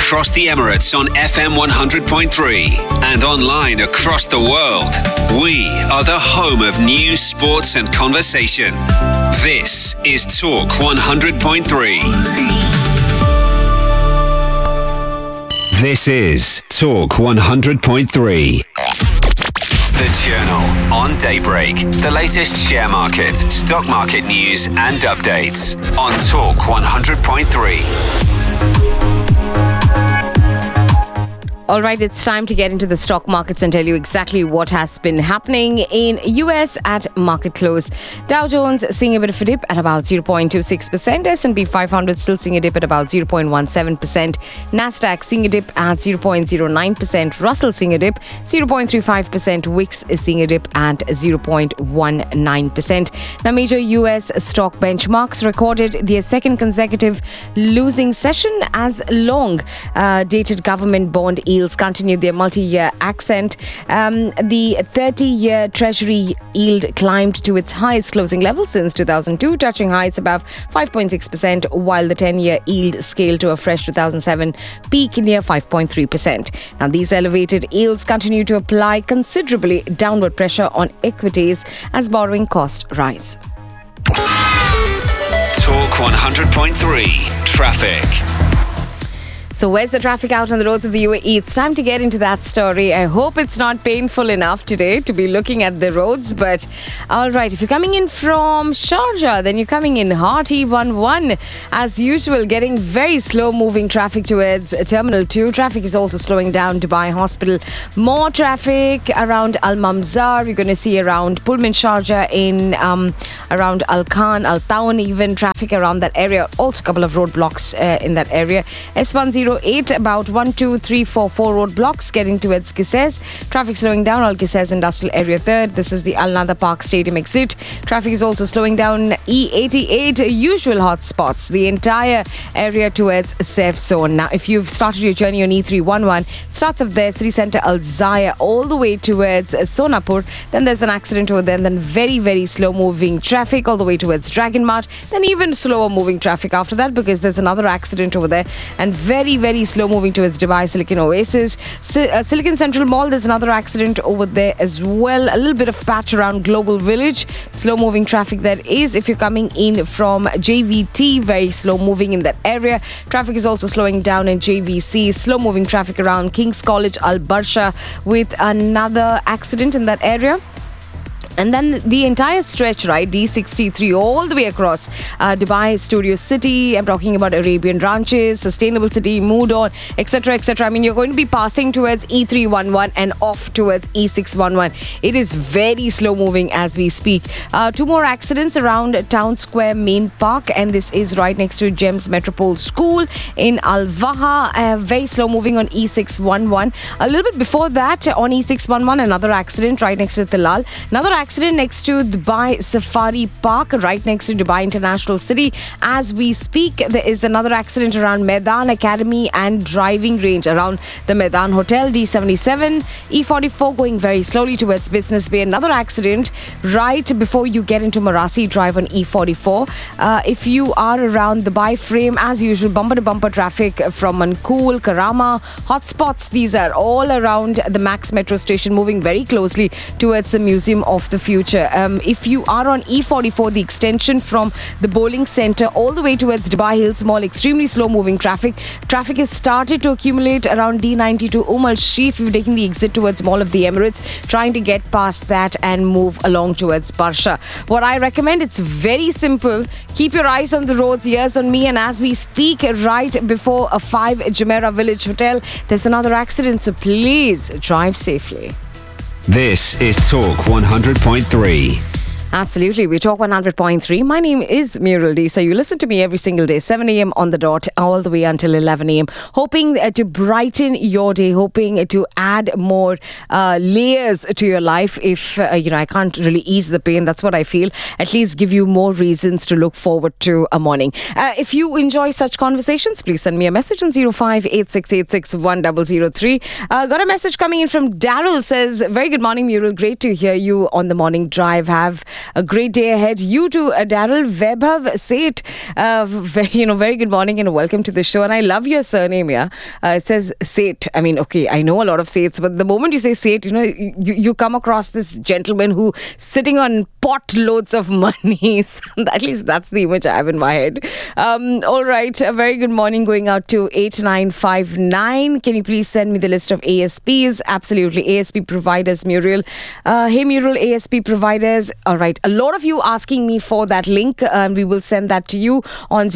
across the Emirates on FM 100.3 and online across the world. We are the home of news, sports and conversation. This is Talk 100.3. This is Talk 100.3. The Journal on Daybreak. The latest share market, stock market news and updates on Talk 100.3. All right, it's time to get into the stock markets and tell you exactly what has been happening in US at market close. Dow Jones seeing a bit of a dip at about 0.26%. S&P 500 still seeing a dip at about 0.17%. Nasdaq seeing a dip at 0.09%. Russell seeing a dip 0.35%. Wix is seeing a dip at 0.19%. Now, major US stock benchmarks recorded their second consecutive losing session as long dated government bond yields continued their multi-year ascent. The 30-year Treasury yield climbed to its highest closing level since 2002, touching heights above 5.6%, while the 10-year yield scaled to a fresh 2007 peak near 5.3%. Now, these elevated yields continue to apply considerably downward pressure on equities as borrowing costs rise. Talk 100.3 Traffic. So where's the traffic out on the roads of the UAE? It's time to get into that story. I hope it's not painful enough today to be looking at the roads. But all right, if you're coming in from Sharjah, then you're coming in hearty 1-1. As usual, getting very slow-moving traffic towards Terminal 2. Traffic is also slowing down Dubai Hospital. More traffic around Al Mamzar. You're going to see around Pullman Sharjah in around Al Khan, Al Taun, even traffic around that area. Also a couple of roadblocks in that area. S108, about 1, 2, 3, 4 roadblocks getting towards Qusais. Traffic slowing down Al Qusais Industrial Area 3rd. This is the Al Nada Park Stadium exit. Traffic is also slowing down E88, usual hotspots, the entire area towards safe zone. Now, if you've started your journey on E311, starts off there, City Centre Al Zaya, all the way towards Sonapur. Then there's an accident over there, and then very, very slow moving traffic all the way towards Dragon Mart. Then even slower moving traffic after that because there's another accident over there, and very slow moving towards Dubai Silicon Oasis. Silicon Central Mall, there's another accident over there as well. A little bit of patch around Global Village. Slow moving traffic that is. If you're coming in from JVT, very slow moving in that area. Traffic is also slowing down in JVC. Slow moving traffic around King's College Al Barsha with another accident in that area. And then the entire stretch, right, D63 all the way across Dubai, Studio City. I'm talking about Arabian Ranches, Sustainable City, Moodon, etc., etc. I mean, you're going to be passing towards E311 and off towards E611. It is very slow moving as we speak. 2 more accidents around Town Square Main Park, and this is right next to Gems Metropole School in Al Waha. Very slow moving on E611. A little bit before that, on E611, another accident right next to Tilal. Another accident next to Dubai Safari Park, right next to Dubai International City. As we speak, there is another accident around Maidan Academy and Driving Range around the Maidan Hotel, D77. E44 going very slowly towards Business Bay. Another accident right before you get into Marasi Drive on E44. If you are around the Dubai Frame, as usual, bumper-to-bumper traffic from Mankul, Karama. Hotspots, these are all around the Max Metro Station, moving very closely towards the Museum of the Future. If you are on E44, the extension from the bowling centre all the way towards Dubai Hills Mall, extremely slow moving traffic. Traffic has started to accumulate around D92 Al Sharif. If you're taking the exit towards Mall of the Emirates, trying to get past that and move along towards Barsha. What I recommend, it's very simple. Keep your eyes on the roads, ears on me, and as we speak, right before a 5 Jumeirah Village Hotel, there's another accident, so please drive safely. This is Talk 100.3. Absolutely. We talk 100.3. My name is Muriel D. So you listen to me every single day, 7 a.m. on the dot, all the way until 11 a.m. Hoping to brighten your day, hoping to add more layers to your life. If, I can't really ease the pain, that's what I feel. At least give you more reasons to look forward to a morning. If you enjoy such conversations, please send me a message on 0586861003. Got a message coming in from Daryl, says, very good morning, Muriel. Great to hear you on the morning drive. Have a great day ahead. You too, Daryl Vaibhav Seth. Very good morning and welcome to the show. And I love your surname, yeah. It says Seth. I mean, okay, I know a lot of Seths, but the moment you say Seth, you come across this gentleman who sitting on pot loads of money. At least that's the image I have in my head. All right, a very good morning going out to 8959. Can you please send me the list of ASPs? Absolutely, ASP providers, Muriel. Hey, Muriel, ASP providers. All right, a lot of you asking me for that link, and we will send that to you on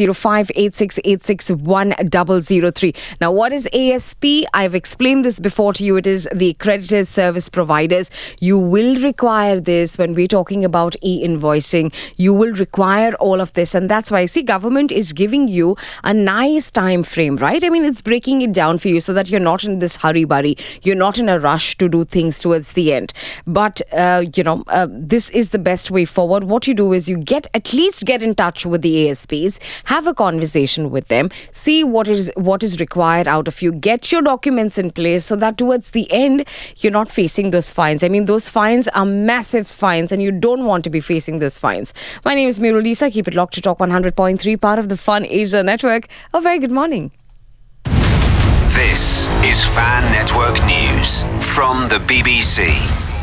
0586861003. Now, what is ASP? I've explained this before to you. It is the accredited service providers. You will require this when we're talking about e-invoicing. You will require all of this, and that's why, see, government is giving you a nice time frame, right? I mean, it's breaking it down for you so that you're not in this hurry-burry. You're not in a rush to do things towards the end. But, this is the best way forward. What you do is you at least get in touch with the ASPs, have a conversation with them, see what is required out of you, get your documents in place so that towards the end, you're not facing those fines. I mean, those fines are massive fines and you don't want to be facing those fines. My name is Muriel Lisa. Keep it locked to Talk 100.3, part of the Fun Asia Network. A very good morning. This is Fan Network News from the BBC.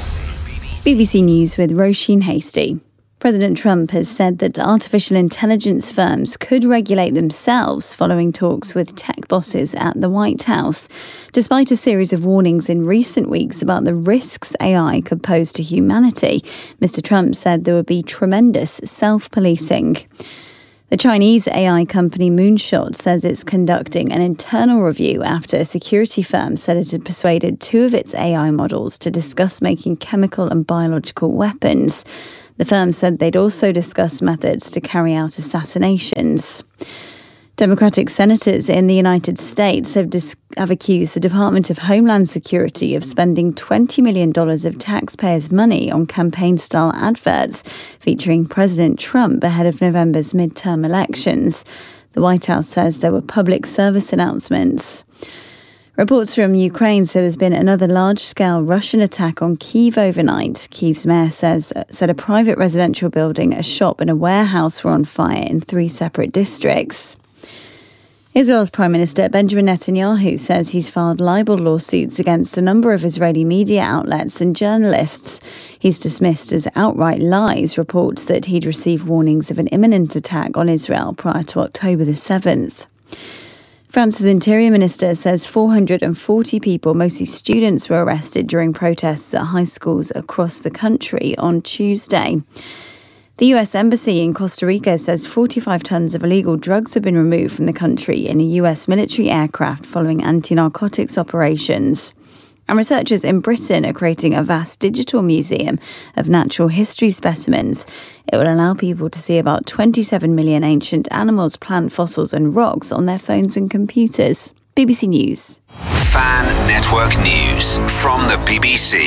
BBC News with Roisin Hasty. President Trump has said that artificial intelligence firms could regulate themselves following talks with tech bosses at the White House, despite a series of warnings in recent weeks about the risks AI could pose to humanity. Mr. Trump said there would be tremendous self-policing. The Chinese AI company Moonshot says it's conducting an internal review after a security firm said it had persuaded two of its AI models to discuss making chemical and biological weapons. The firm said they'd also discussed methods to carry out assassinations. Democratic senators in the United States have accused the Department of Homeland Security of spending $20 million of taxpayers' money on campaign-style adverts featuring President Trump ahead of November's midterm elections. The White House says there were public service announcements. Reports from Ukraine say there's been another large-scale Russian attack on Kyiv overnight. Kyiv's mayor said a private residential building, a shop and a warehouse were on fire in 3 separate districts. Israel's Prime Minister Benjamin Netanyahu says he's filed libel lawsuits against a number of Israeli media outlets and journalists. He's dismissed as outright lies reports that he'd received warnings of an imminent attack on Israel prior to October the 7th. France's Interior Minister says 440 people, mostly students, were arrested during protests at high schools across the country on Tuesday. The US Embassy in Costa Rica says 45 tons of illegal drugs have been removed from the country in a US military aircraft following anti-narcotics operations. And researchers in Britain are creating a vast digital museum of natural history specimens. It will allow people to see about 27 million ancient animals, plant fossils and rocks on their phones and computers. BBC News. Fan Network News from the BBC.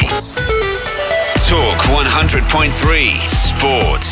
Talk 100.3 Sport.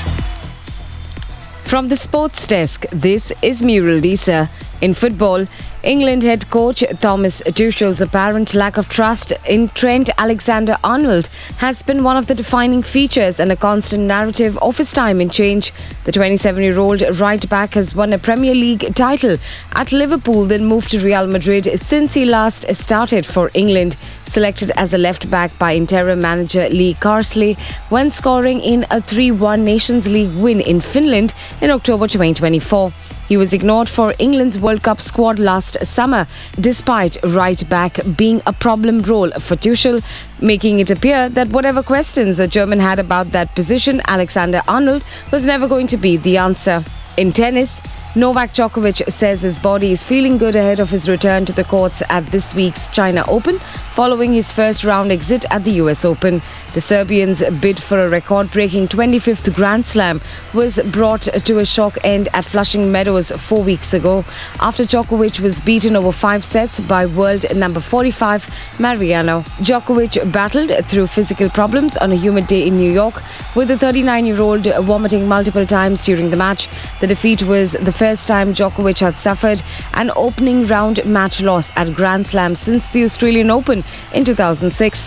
From the sports desk, this is Muriel Lisa. In football, England head coach Thomas Tuchel's apparent lack of trust in Trent Alexander-Arnold has been one of the defining features and a constant narrative of his time in change. The 27-year-old right-back has won a Premier League title at Liverpool, then moved to Real Madrid since he last started for England. Selected as a left-back by interim manager Lee Carsley when scoring in a 3-1 Nations League win in Finland in October 2024. He was ignored for England's World Cup squad last summer, despite right-back being a problem role for Tuchel, making it appear that whatever questions the German had about that position, Alexander-Arnold was never going to be the answer. In tennis, Novak Djokovic says his body is feeling good ahead of his return to the courts at this week's China Open, following his first-round exit at the US Open. The Serbian's bid for a record-breaking 25th Grand Slam was brought to a shock end at Flushing Meadows 4 weeks ago, after Djokovic was beaten over 5 sets by world number 45 Mariano. Djokovic battled through physical problems on a humid day in New York, with the 39-year-old vomiting multiple times during the match. The defeat was the first time Djokovic had suffered an opening round match loss at Grand Slam since the Australian Open in 2006. The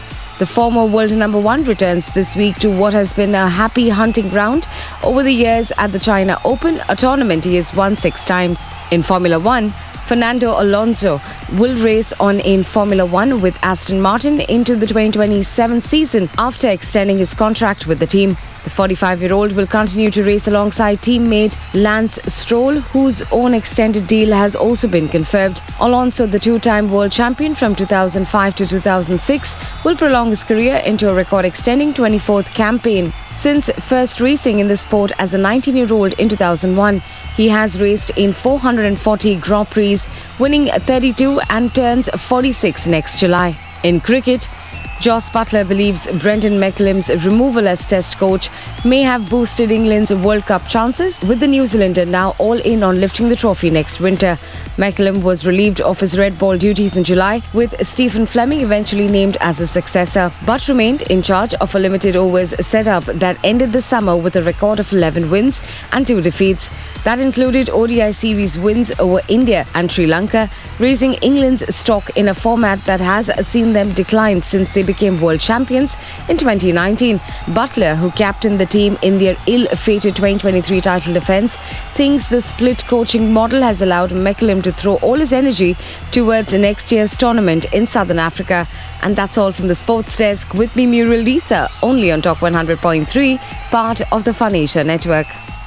The former world number one returns this week to what has been a happy hunting ground over the years at the China Open, a tournament he has won 6 times. In Formula One, Fernando Alonso will race on in Formula One with Aston Martin into the 2027 season after extending his contract with the team. The 45-year-old will continue to race alongside teammate Lance Stroll, whose own extended deal has also been confirmed. Alonso, the 2-time world champion from 2005 to 2006, will prolong his career into a record-extending 24th campaign. Since first racing in the sport as a 19-year-old in 2001, he has raced in 440 Grand Prix, winning 32 and turns 46 next July. In cricket, Jos Buttler believes Brendan McCullum's removal as Test coach may have boosted England's World Cup chances, with the New Zealander now all in on lifting the trophy next winter. McCullum was relieved of his red ball duties in July, with Stephen Fleming eventually named as his successor, but remained in charge of a limited overs setup that ended the summer with a record of 11 wins and 2 defeats. That included ODI series wins over India and Sri Lanka, raising England's stock in a format that has seen them decline since they became world champions in 2019. Buttler, who captained the team in their ill-fated 2023 title defence, thinks the split coaching model has allowed McCullum to throw all his energy towards next year's tournament in Southern Africa. And that's all from the Sports Desk with me, Muriel Disa, only on Talk 100.3, part of the Fun Asia Network.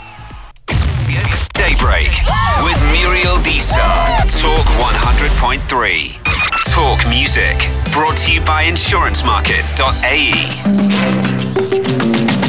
Daybreak with Muriel Disa. Talk 100.3. Talk music. Brought to you by insurancemarket.ae.